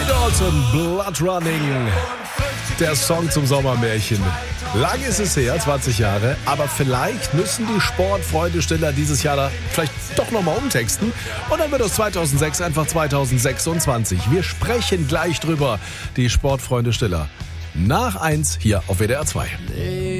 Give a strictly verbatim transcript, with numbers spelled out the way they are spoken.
Dalton, Blood Running. Der Song zum Sommermärchen. Lang ist es her, zwanzig Jahre, aber vielleicht müssen die Sportfreunde-Stiller dieses Jahr da vielleicht doch nochmal umtexten. Und dann wird aus zweitausendsechs einfach zweitausendsechsundzwanzig. Wir sprechen gleich drüber, die Sportfreunde-Stiller. Nach eins hier auf W D R zwei.